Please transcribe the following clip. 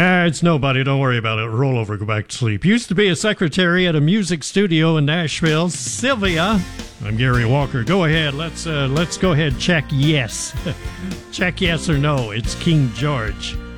It's nobody. Don't worry about it. Roll over, go back to sleep. Used to be a secretary at a music studio in Nashville. Sylvia. I'm Gary Walker. Go ahead. Let's go ahead. Check yes. Check yes or no. It's King George.